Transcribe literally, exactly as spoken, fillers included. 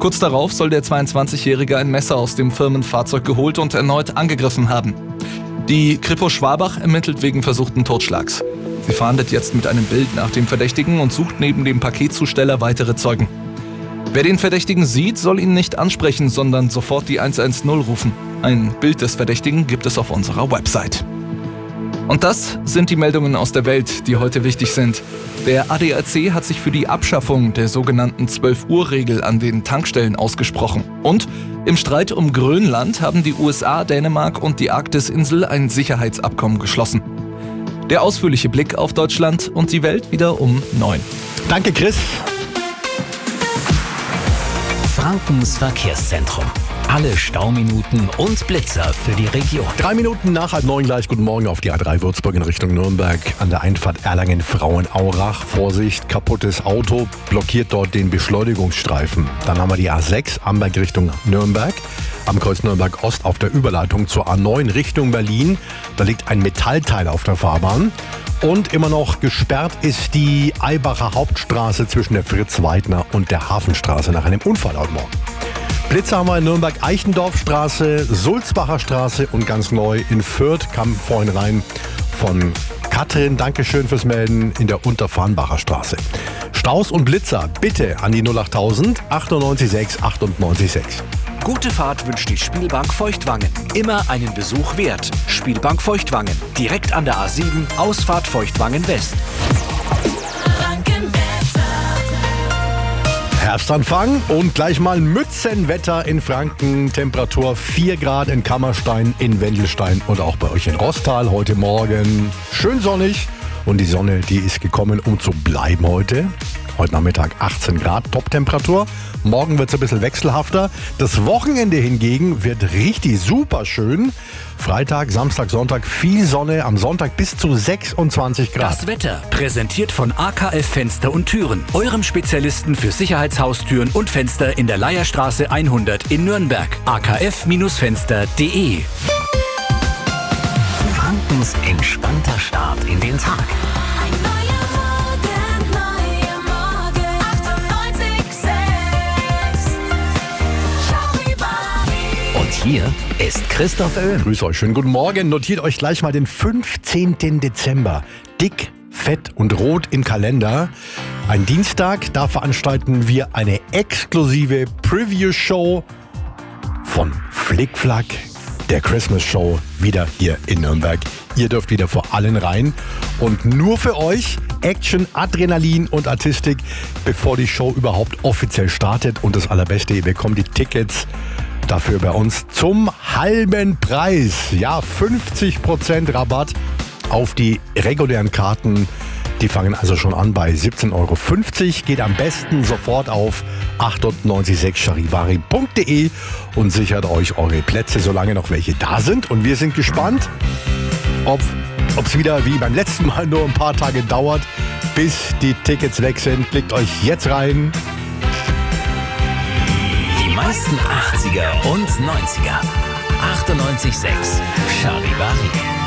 Kurz darauf soll der zweiundzwanzigjährige ein Messer aus dem Firmenfahrzeug geholt und erneut angegriffen haben. Die Kripo Schwabach ermittelt wegen versuchten Totschlags. Sie fahndet jetzt mit einem Bild nach dem Verdächtigen und sucht neben dem Paketzusteller weitere Zeugen. Wer den Verdächtigen sieht, soll ihn nicht ansprechen, sondern sofort die eins eins null rufen. Ein Bild des Verdächtigen gibt es auf unserer Website. Und das sind die Meldungen aus der Welt, die heute wichtig sind. Der A D A C hat sich für die Abschaffung der sogenannten zwölf-Uhr-Regel an den Tankstellen ausgesprochen. Und im Streit um Grönland haben die U S A, Dänemark und die Arktisinsel ein Sicherheitsabkommen geschlossen. Der ausführliche Blick auf Deutschland und die Welt wieder um neun. Danke, Chris. Frankens Verkehrszentrum. Alle Stauminuten und Blitzer für die Region. Drei Minuten nach halb neun gleich. Guten Morgen auf die A drei Würzburg in Richtung Nürnberg. An der Einfahrt Erlangen-Frauenaurach. Vorsicht, kaputtes Auto blockiert dort den Beschleunigungsstreifen. Dann haben wir die A sechs, Amberg Richtung Nürnberg. Am Kreuz Nürnberg-Ost auf der Überleitung zur A neun Richtung Berlin. Da liegt ein Metallteil auf der Fahrbahn. Und immer noch gesperrt ist die Eybacher Hauptstraße zwischen der Fritz-Weidner und der Hafenstraße nach einem Unfall heute Morgen. Blitzer haben wir in Nürnberg Eichendorfstraße, Sulzbacher Straße und ganz neu in Fürth, kam vorhin rein von Katrin. Dankeschön fürs Melden in der Unterfarnbacher Straße. Staus und Blitzer bitte an die null acht tausend achtundneunzig sechs achtundneunzig sechs. Gute Fahrt wünscht die Spielbank Feuchtwangen. Immer einen Besuch wert. Spielbank Feuchtwangen. Direkt an der A sieben, Ausfahrt Feuchtwangen West. Herbstanfang und gleich mal Mützenwetter in Franken. Temperatur vier Grad in Kammerstein, in Wendelstein und auch bei euch in Rostal heute Morgen. Schön sonnig und die Sonne, die ist gekommen, um zu bleiben heute. Heute Nachmittag achtzehn Grad, Top-Temperatur. Morgen wird es ein bisschen wechselhafter. Das Wochenende hingegen wird richtig super schön. Freitag, Samstag, Sonntag viel Sonne. Am Sonntag bis zu sechsundzwanzig Grad. Das Wetter präsentiert von A K F Fenster und Türen. Eurem Spezialisten für Sicherheitshaustüren und Fenster in der Leierstraße hundert in Nürnberg. a k f Fenster punkt d e. Frankens entspannter Start in den Tag. Hier ist Christoph Oehm. Grüß euch, schönen guten Morgen. Notiert euch gleich mal den fünfzehnten Dezember. Dick, fett und rot im Kalender. Ein Dienstag, da veranstalten wir eine exklusive Preview-Show von Flickflack, der Christmas-Show, wieder hier in Nürnberg. Ihr dürft wieder vor allen rein. Und nur für euch Action, Adrenalin und Artistik, bevor die Show überhaupt offiziell startet. Und das Allerbeste, ihr bekommt die Tickets dafür bei uns zum halben Preis. Ja, fünfzig Prozent Rabatt auf die regulären Karten. Die fangen also schon an bei siebzehn Euro fünfzig. Geht am besten sofort auf achtundneunzig sechs charivari punkt d e und sichert euch eure Plätze, solange noch welche da sind. Und wir sind gespannt, ob es wieder wie beim letzten Mal nur ein paar Tage dauert, bis die Tickets weg sind. Klickt euch jetzt rein. Die meisten achtziger und neunziger. achtundneunzig sechs Charivari.